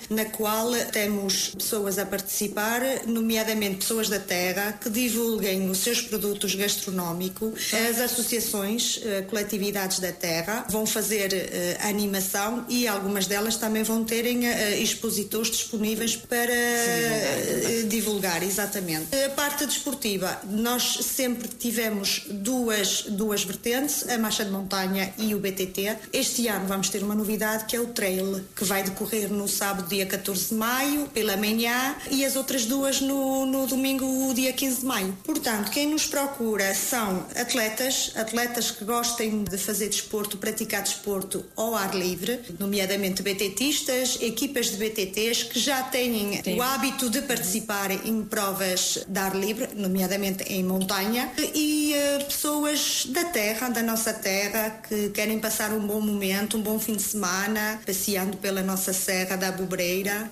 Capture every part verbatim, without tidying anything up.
na qual temos pessoas a participar, nomeadamente pessoas da terra, que divulguem os seus produtos gastronómicos. As associações, coletividades da terra, vão fazer a animação e algumas delas também vão terem expositores disponíveis para divulgar, divulgar, exatamente. A parte desportiva, nós sempre tivemos duas, duas vertentes, a marcha de montanha e o B T T. Este ano vamos ter uma novidade, que é o trail, que vai decorrer no sábado, dia catorze de maio, pela manhã, e as outras duas no, no domingo, dia quinze de maio. Portanto, quem nos procura são atletas, atletas que gostem de fazer desporto, praticar desporto ao ar livre, nomeadamente BTTistas, equipas de B T Ts que já têm Sim. o hábito de participar em provas de ar livre, nomeadamente em montanha, e uh, pessoas da terra, da nossa terra, que querem passar um bom momento, um bom fim de semana, passeando pela nossa Serra da Abobreira.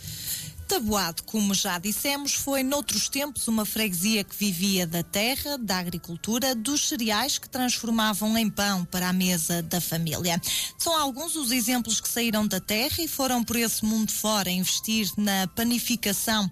Taboado, como já dissemos, foi noutros tempos uma freguesia que vivia da terra, da agricultura, dos cereais que transformavam em pão para a mesa da família. São alguns os exemplos que saíram da terra e foram por esse mundo fora investir na panificação.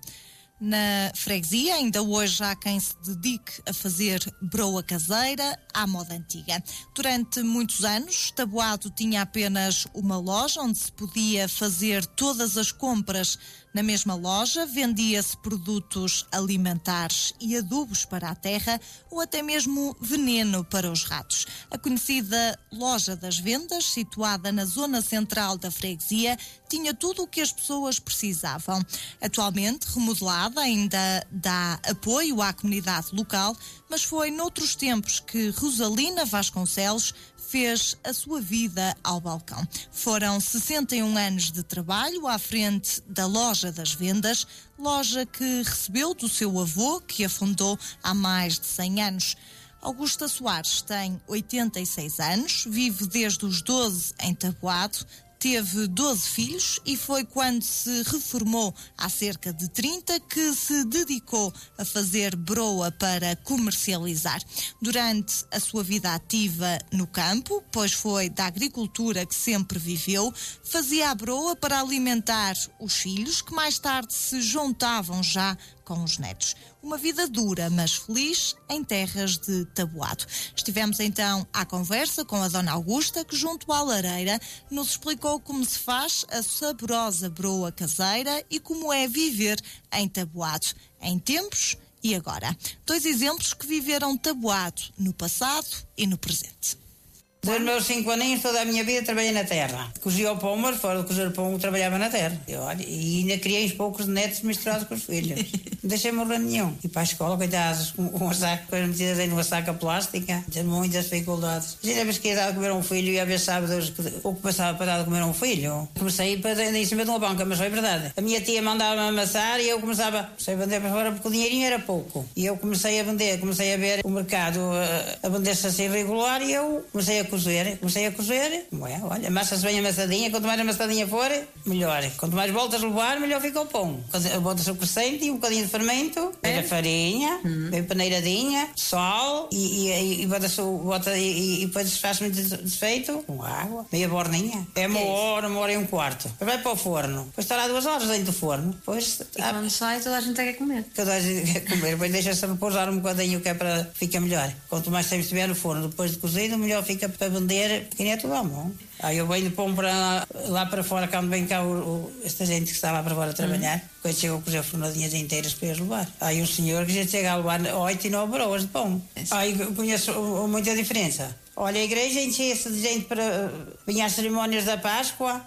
Na freguesia, ainda hoje há quem se dedique a fazer broa caseira à moda antiga. Durante muitos anos, Taboado tinha apenas uma loja onde se podia fazer todas as compras. Na mesma loja vendia-se produtos alimentares e adubos para a terra ou até mesmo veneno para os ratos. A conhecida Loja das Vendas, situada na zona central da freguesia, tinha tudo o que as pessoas precisavam. Atualmente remodelada, ainda dá apoio à comunidade local, mas foi noutros tempos que Rosalina Vasconcelos fez a sua vida ao balcão. Foram sessenta e um anos de trabalho à frente da Loja das Vendas, loja que recebeu do seu avô, que a fundou há mais de cem anos. Augusta Soares tem oitenta e seis anos, vive desde os doze em Taboado, teve doze filhos e foi quando se reformou há cerca de trinta que se dedicou a fazer broa para comercializar. Durante a sua vida ativa no campo, pois foi da agricultura que sempre viveu, fazia a broa para alimentar os filhos, que mais tarde se juntavam já com os netos. Uma vida dura, mas feliz, em terras de Taboado. Estivemos então à conversa com a Dona Augusta, que junto à lareira nos explicou como se faz a saborosa broa caseira e como é viver em Taboado, em tempos e agora. Dois exemplos que viveram Taboado no passado e no presente. Dos meus cinco aninhos, toda a minha vida trabalhei na terra. Cozia o pão, mas fora de cozer o pão, trabalhava na terra. E, olha, e ainda criei uns poucos netos misturados com os filhos. Não deixei morrer nenhum. E para a escola, coitados, com um saco, coisas metidas dentro de uma saca plástica. Tinha muitas dificuldades. Mas ainda vez que ia dar de comer um filho, e a ver sábados o que passava para dar de comer um filho. Comecei para em cima de uma banca, mas foi verdade. A minha tia mandava-me amassar e eu começava comecei a vender para fora porque o dinheirinho era pouco. E eu comecei a vender, comecei a ver o mercado a, a vender-se assim regular e eu comecei a cozer, comecei a cozer, ué, olha, amassa-se bem amassadinha, quanto mais amassadinha for, melhor. Quanto mais voltas levar, melhor fica o pão. Bota-se o crescente e um bocadinho de fermento, é. farinha, hum. bem peneiradinha, sal, e, e, e bota-se bota, e, e depois faz muito desfeito, com água, meia borninha. É uma hora, uma hora e um quarto. Depois vai para o forno, depois está lá duas horas dentro do forno. Depois, e há... quando sai, toda a gente quer comer. Toda a gente quer comer, depois deixa-se repousar um bocadinho, que é para ficar melhor. Quanto mais tempo estiver no forno, depois de cozido, melhor fica para vender, porque é tudo à mão. Aí eu venho de pão para lá para fora, quando vem cá o, o, esta gente que está lá para fora a trabalhar, uhum. quando chegou a cozer fornadinhas inteiras para eles levar. Aí um senhor que já chega a levar oito e nove broas de pão. É. Aí eu conheço muita diferença. Olha, a igreja enchia-se de gente para vinha às cerimónias da Páscoa,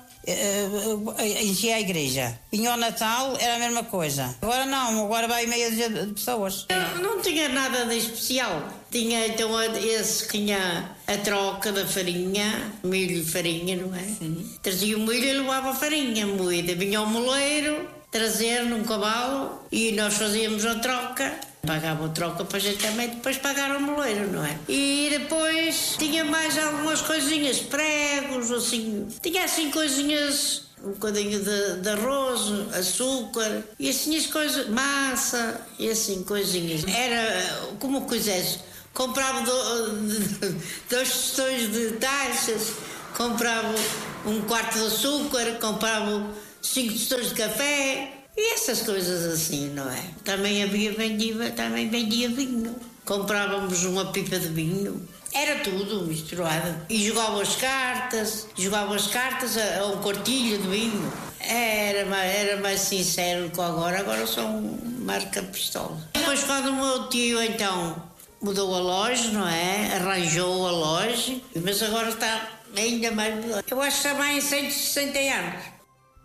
enchia a igreja. Vinha ao Natal, era a mesma coisa. Agora não, agora vai meia dúzia de pessoas. Eu não tinha nada de especial. Tinha então esse que tinha a troca da farinha, milho e farinha, não é? Sim. Trazia o milho e levava a farinha moída. Vinha o moleiro trazer num cavalo e nós fazíamos a troca. Pagava a troca para a gente também depois pagar o moleiro, não é? E depois tinha mais algumas coisinhas, pregos, assim. Tinha assim coisinhas, um bocadinho de, de arroz, açúcar, e assim as coisas, massa, e assim coisinhas. Era como quisesse. Comprava do, de, dois tostões de taxas, comprava um quarto de açúcar, comprava cinco tostões de café e essas coisas assim, não é? Também havia, vendia, também vendia vinho. Comprávamos uma pipa de vinho. Era tudo misturado. E jogavam as cartas, jogavam as cartas a, a um quartilho de vinho. Era mais, era mais sincero que agora, agora só um marca-pistola. Depois quando o meu tio então mudou a loja, não é? Arranjou a loja, mas agora está ainda mais melhor. Eu acho que está mais em cento e sessenta anos.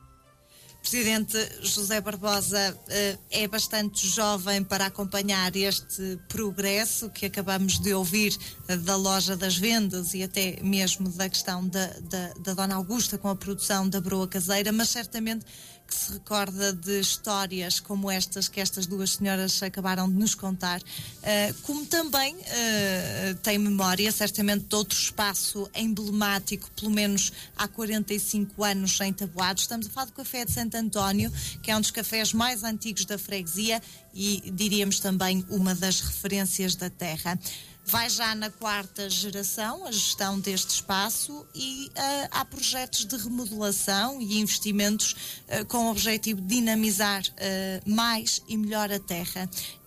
Presidente José Barbosa é bastante jovem para acompanhar este progresso que acabamos de ouvir da loja das vendas e até mesmo da questão da, da, da Dona Augusta com a produção da broa caseira, mas certamente que se recorda de histórias como estas que estas duas senhoras acabaram de nos contar, como também tem memória certamente de outro espaço emblemático, pelo menos há quarenta e cinco anos em Taboado. Estamos a falar do Café de Santo António, que é um dos cafés mais antigos da freguesia e diríamos também uma das referências da terra. Vai já na quarta geração a gestão deste espaço e uh, há projetos de remodelação e investimentos uh, com o objetivo de dinamizar uh, mais e melhor a terra.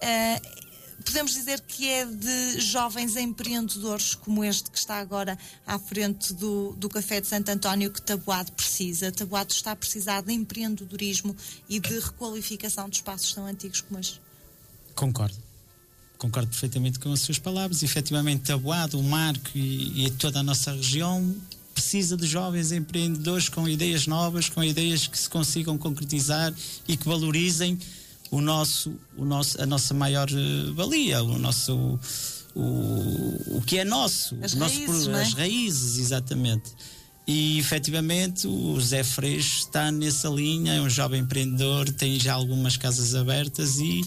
Uh, podemos dizer que é de jovens empreendedores como este que está agora à frente do, do Café de Santo António que Taboado precisa. Taboado está a precisar de empreendedorismo e de requalificação de espaços tão antigos como este. Concordo. Concordo perfeitamente com as suas palavras. Efetivamente, Taboado, o Marco e, e toda a nossa região precisa de jovens empreendedores com ideias novas, com ideias que se consigam concretizar e que valorizem o nosso, o nosso, a nossa maior uh, valia, o nosso o, o que é nosso, as o raízes, nosso, não é? As raízes, exatamente. E efetivamente o José Freixo está nessa linha, é um jovem empreendedor, tem já algumas casas abertas e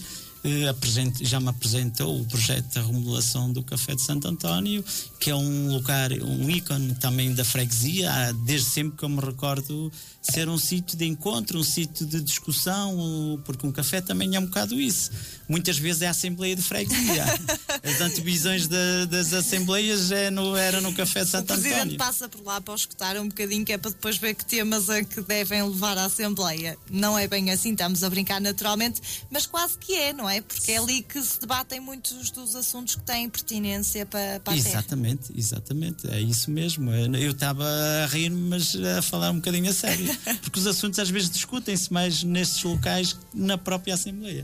Uh, já me apresentou o projeto da remodelação do Café de Santo António, que é um lugar, um ícone também da freguesia, desde sempre que eu me recordo ser um sítio de encontro, um sítio de discussão, porque um café também é um bocado isso. Muitas vezes é a Assembleia de Freguesia. As antevisões de, das Assembleias é no, era no Café de Santo António. O Presidente passa por lá para escutar um bocadinho, que é para depois ver que temas é que devem levar à Assembleia. Não é bem assim, estamos a brincar naturalmente, mas quase que é, não é? Porque é ali que se debatem muitos dos assuntos que têm pertinência para, para a exatamente, terra. Exatamente, é isso mesmo. Eu estava a rir-me, mas a falar um bocadinho a sério. Porque os assuntos às vezes discutem-se mais nestes locais que na própria Assembleia.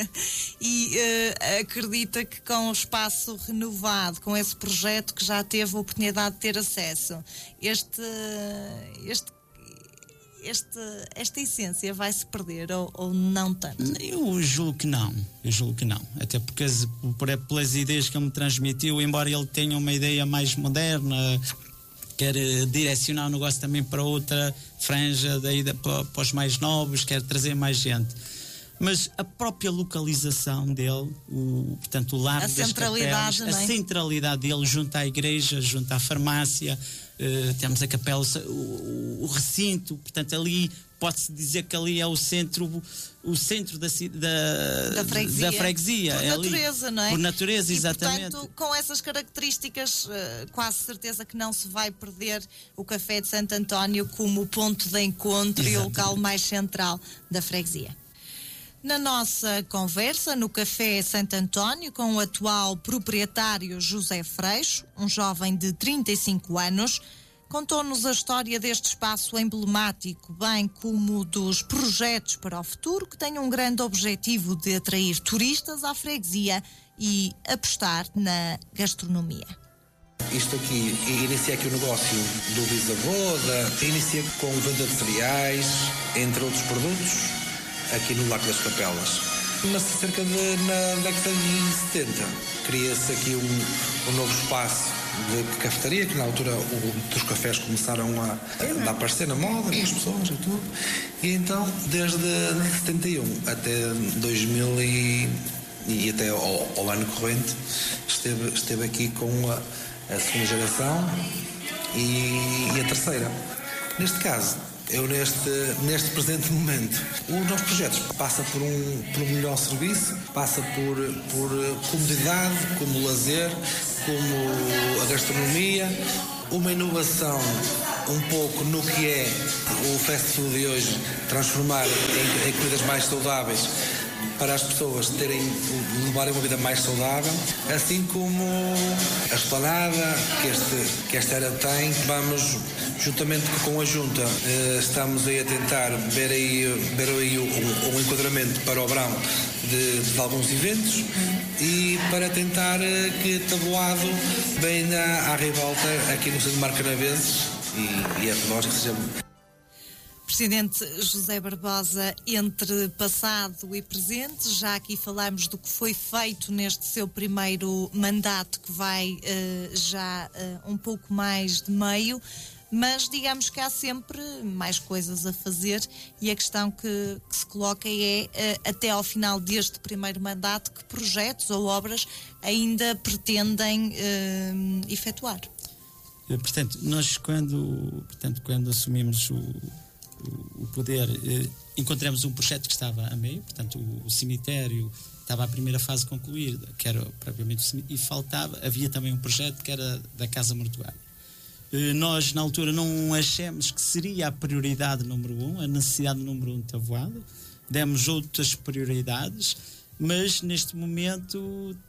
E uh, acredita que com o espaço renovado, com esse projeto que já teve a oportunidade de ter acesso, este, este, este, esta essência vai se perder ou, ou não tanto? Eu julgo que não, eu julgo que não. Até porque as, por, pelas ideias que ele me transmitiu, embora ele tenha uma ideia mais moderna, quer direcionar o negócio também para outra franja, daí para, para os mais novos, quer trazer mais gente. Mas a própria localização dele, o, portanto, o Largo das Capelas, a centralidade dele junto à igreja, junto à farmácia, uh, temos a capela, o, o recinto, portanto, ali pode-se dizer que ali é o centro, o centro da, da, da freguesia. Da freguesia. Por é natureza, ali, não é? Por natureza, e, exatamente. Portanto, com essas características, uh, quase certeza que não se vai perder o Café de Santo António como ponto de encontro exatamente. E o local mais central da freguesia. Na nossa conversa no Café Santo António com o atual proprietário José Freixo, um jovem de trinta e cinco anos, contou-nos a história deste espaço emblemático, bem como dos projetos para o futuro que têm um grande objetivo de atrair turistas à freguesia e apostar na gastronomia. Isto aqui, inicia aqui o negócio do bisavô, da, inicia com venda de cereais, entre outros produtos, aqui no Largo das Capelas. Mas cerca de, na década de setenta, cria-se aqui um, um novo espaço de cafetaria, que na altura o, os cafés começaram a, a aparecer na moda, com as pessoas e tudo. E então, desde setenta e um até dois mil e, e até ao, ao ano corrente, esteve, esteve aqui com a, a segunda geração e, e a terceira. Neste caso, eu neste, neste presente momento, o nosso projeto passa por um, por um melhor serviço, passa por, por comodidade, como lazer, como a gastronomia, uma inovação um pouco no que é o fast food de hoje, transformar em, em comidas mais saudáveis para as pessoas terem, levarem uma vida mais saudável, assim como a esplanada que, este, que esta área tem. Vamos, juntamente com a Junta, estamos aí a tentar ver aí, ver aí um, um enquadramento para o verão de, de alguns eventos e para tentar que Taboado venha à revolta aqui no centro de Marca Canaveses e, e é para nós que seja. Presidente José Barbosa, entre passado e presente, já aqui falámos do que foi feito neste seu primeiro mandato, que vai uh, já uh, um pouco mais de meio, mas digamos que há sempre mais coisas a fazer e a questão que, que se coloca é, uh, até ao final deste primeiro mandato, que projetos ou obras ainda pretendem uh, efetuar? Portanto, nós quando, portanto, quando assumimos o o poder, eh, encontramos um projeto que estava a meio, portanto o, o cemitério estava a primeira fase concluída, que era propriamente o cemitério, e faltava, havia também um projeto que era da Casa Mortuária. Eh, nós na altura não achamos que seria a prioridade número um, a necessidade número um de Taboado, demos outras prioridades, mas neste momento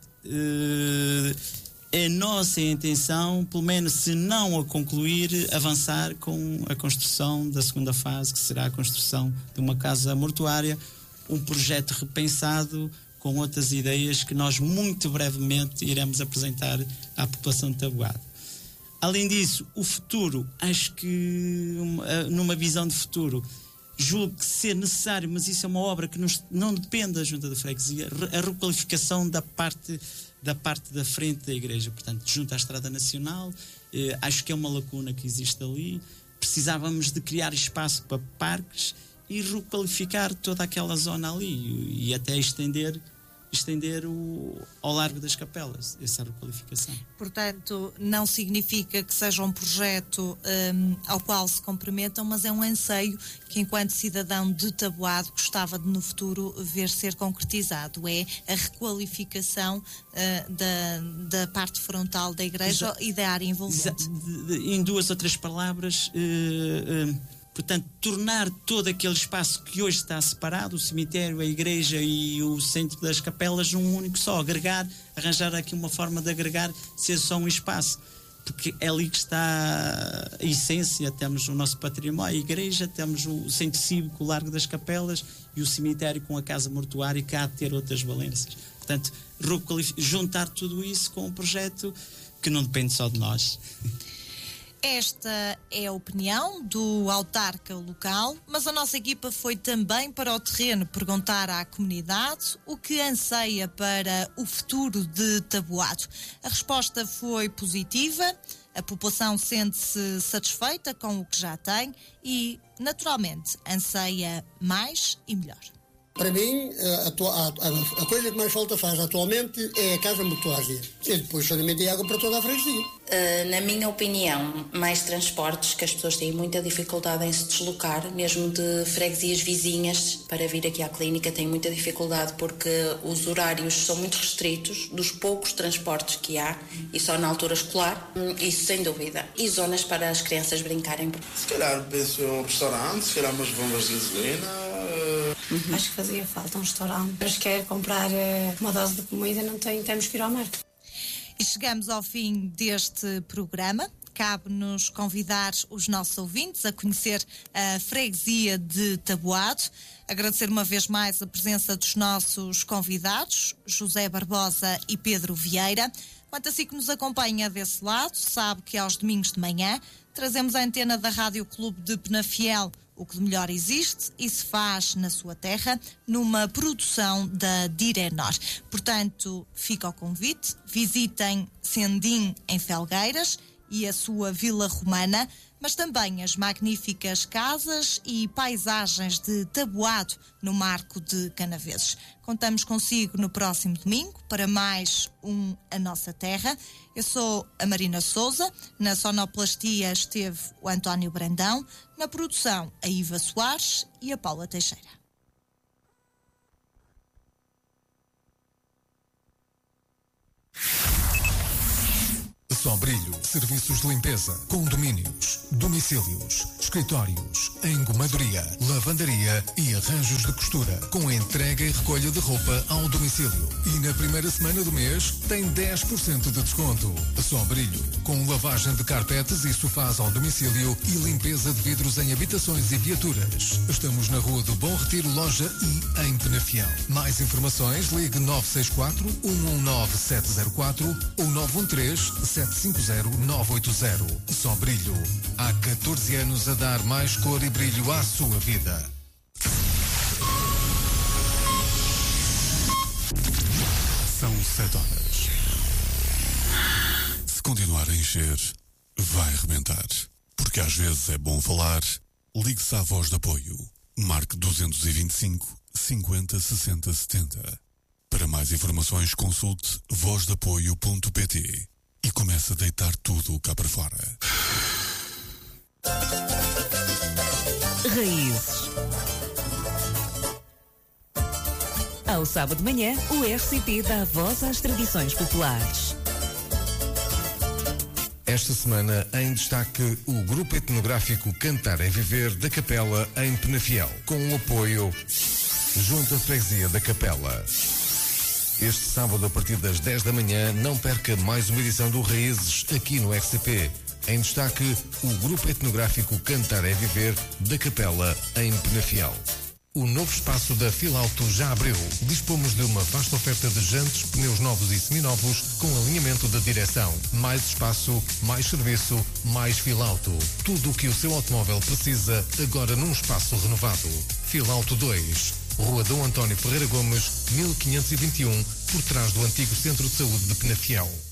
eh, é nossa intenção, pelo menos se não a concluir, avançar com a construção da segunda fase, que será a construção de uma casa mortuária, um projeto repensado com outras ideias que nós muito brevemente iremos apresentar à população de Taboado. Além disso, o futuro, acho que numa visão de futuro, julgo que ser necessário, mas isso é uma obra que nos, não depende da Junta de Freguesia, a requalificação da parte da parte da frente da igreja, portanto, junto à Estrada Nacional, eh, acho que é uma lacuna que existe ali. Precisávamos de criar espaço para parques e requalificar toda aquela zona ali e, e até estender estender o, ao largo das capelas, essa requalificação. Portanto, não significa que seja um projeto um, ao qual se comprometam, mas é um anseio que, enquanto cidadão de Taboado, gostava de no futuro ver ser concretizado. É a requalificação uh, da, da parte frontal da igreja Exa- e da área envolvente. Exa- de, de, em duas ou três palavras, uh, uh, portanto, tornar todo aquele espaço que hoje está separado, o cemitério, a igreja e o centro das capelas, num único só, agregar, arranjar aqui uma forma de agregar, ser só um espaço, porque é ali que está a essência. Temos o nosso património, a igreja, temos o centro cívico, o Largo das Capelas e o cemitério com a casa mortuária, que há de ter outras valências. Portanto, juntar tudo isso com um projeto que não depende só de nós. Esta é a opinião do autarca local, mas a nossa equipa foi também para o terreno perguntar à comunidade o que anseia para o futuro de Taboado. A resposta foi positiva, a população sente-se satisfeita com o que já tem e, naturalmente, anseia mais e melhor. Para mim, a, a, a coisa que mais falta faz atualmente é a casa mortuária. E depois saneamento de água para toda a freguesia. Uh, na minha opinião, mais transportes, que as pessoas têm muita dificuldade em se deslocar, mesmo de freguesias vizinhas, para vir aqui à clínica têm muita dificuldade porque os horários são muito restritos dos poucos transportes que há e só na altura escolar, isso sem dúvida. E zonas para as crianças brincarem. Se calhar penso em um restaurante, se calhar umas bombas de gasolina. Uhum. Acho que fazia falta um restaurante. Mas quer comprar uma dose de comida, não tem, temos que ir ao mercado. E chegamos ao fim deste programa. Cabe-nos convidar os nossos ouvintes a conhecer a freguesia de Taboado. Agradecer uma vez mais a presença dos nossos convidados, José Barbosa e Pedro Vieira. Quanto a si que nos acompanha desse lado, sabe que aos domingos de manhã trazemos a antena da Rádio Clube de Penafiel, o que de melhor existe e se faz na sua terra, numa produção da Direnor. Portanto, fica o convite, visitem Sendim em Felgueiras e a sua Vila Romana, mas também as magníficas casas e paisagens de Taboado no Marco de Canaveses. Contamos consigo no próximo domingo para mais um A Nossa Terra. Eu sou a Marina Souza, na sonoplastia esteve o António Brandão, na produção a Iva Soares e a Paula Teixeira. Sombrilho, serviços de limpeza, condomínios, domicílios, escritórios, engomadoria, lavandaria e arranjos de costura, com entrega e recolha de roupa ao domicílio. E na primeira semana do mês tem dez por cento de desconto. Sombrilho, com lavagem de carpetes e sofás ao domicílio e limpeza de vidros em habitações e viaturas. Estamos na Rua do Bom Retiro, loja e em Penafiel. Mais informações, ligue nove seis quatro, um um nove, sete zero quatro ou nove um três, sete cinco zero, nove oito zero. Sombrilho, há catorze anos a dar mais cor e brilho à sua vida. São sete horas. Se continuar a encher, vai arrebentar. Porque às vezes é bom falar. Ligue-se à Voz de Apoio. Marque dois dois cinco, cinquenta, sessenta, setenta. Para mais informações, consulte voz de apoio ponto pt e comece a deitar tudo cá para fora. Raízes. Ao sábado de manhã, o R C P dá voz às tradições populares. Esta semana, em destaque, o Grupo Etnográfico Cantar é Viver da Capela em Penafiel, com o apoio Junta de Freguesia da Capela. Este sábado, a partir das dez da manhã, não perca mais uma edição do Raízes aqui no R C P. Em destaque, o Grupo Etnográfico Cantar é Viver da Capela em Penafiel. O novo espaço da Filauto já abriu. Dispomos de uma vasta oferta de jantes, pneus novos e seminovos, com alinhamento da direção. Mais espaço, mais serviço, mais Filauto. Tudo o que o seu automóvel precisa, agora num espaço renovado. Filauto dois, Rua Dom António Ferreira Gomes, mil quinhentos e vinte e um, por trás do antigo Centro de Saúde de Penafiel.